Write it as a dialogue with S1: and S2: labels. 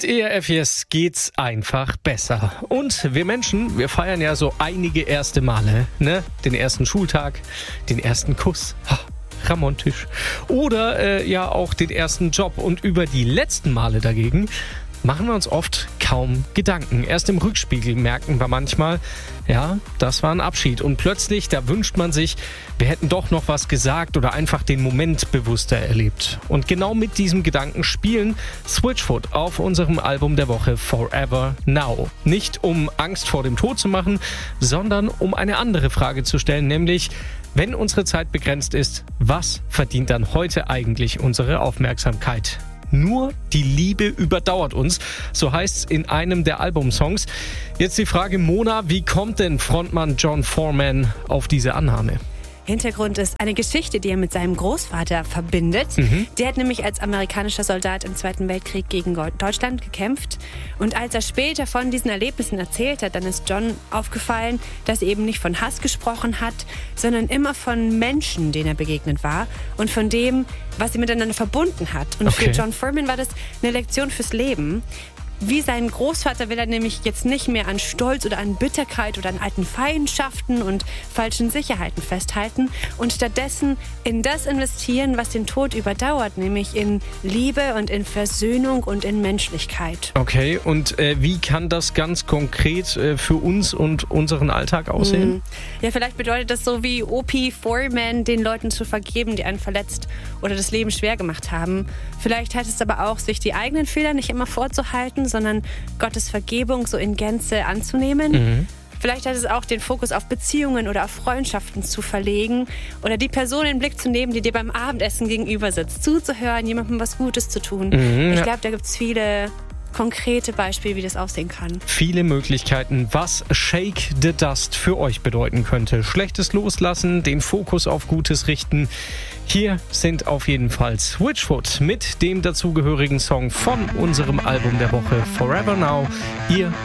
S1: Mit ERF Yes geht's einfach besser. Und wir Menschen, wir feiern ja so einige erste Male, ne? Den ersten Schultag, den ersten Kuss. Romantisch. Oder ja auch den ersten Job. Und über die letzten Male dagegen machen wir uns oft kaum Gedanken. Erst im Rückspiegel merken wir manchmal, ja, das war ein Abschied. Und plötzlich, da wünscht man sich, wir hätten doch noch was gesagt oder einfach den Moment bewusster erlebt. Und genau mit diesem Gedanken spielen Switchfoot auf unserem Album der Woche Forever Now. Nicht um Angst vor dem Tod zu machen, sondern um eine andere Frage zu stellen, nämlich: Wenn unsere Zeit begrenzt ist, was verdient dann heute eigentlich unsere Aufmerksamkeit? Nur die Liebe überdauert uns, so heißt's in einem der Albumsongs. Jetzt die Frage, Mona, wie kommt denn Frontmann Jon Foreman auf diese Annahme?
S2: Hintergrund ist eine Geschichte, die er mit seinem Großvater verbindet. Der hat nämlich als amerikanischer Soldat im Zweiten Weltkrieg gegen Deutschland gekämpft. Und als er später von diesen Erlebnissen erzählt hat, dann ist John aufgefallen, dass er eben nicht von Hass gesprochen hat, sondern immer von Menschen, denen er begegnet war und von dem, was sie miteinander verbunden hat. Und für Jon Foreman war das eine Lektion fürs Leben. Wie sein Großvater will er nämlich jetzt nicht mehr an Stolz oder an Bitterkeit oder an alten Feindschaften und falschen Sicherheiten festhalten und stattdessen in das investieren, was den Tod überdauert, nämlich in Liebe und in Versöhnung und in Menschlichkeit.
S1: Okay, und wie kann das ganz konkret für uns und unseren Alltag aussehen?
S2: Ja, vielleicht bedeutet das so wie O.P. Foreman, den Leuten zu vergeben, die einen verletzt oder das Leben schwer gemacht haben. Vielleicht heißt es aber auch, sich die eigenen Fehler nicht immer vorzuhalten, sondern Gottes Vergebung so in Gänze anzunehmen. Vielleicht heißt es auch, den Fokus auf Beziehungen oder auf Freundschaften zu verlegen oder die Person in den Blick zu nehmen, die dir beim Abendessen gegenüber sitzt, zuzuhören, jemandem was Gutes zu tun. Ich glaube, da gibt es viele konkrete Beispiele, wie das aussehen kann.
S1: Viele Möglichkeiten, was Shake the Dust für euch bedeuten könnte. Schlechtes loslassen, den Fokus auf Gutes richten. Hier sind auf jeden Fall Switchfoot mit dem dazugehörigen Song von unserem Album der Woche Forever Now. Ihr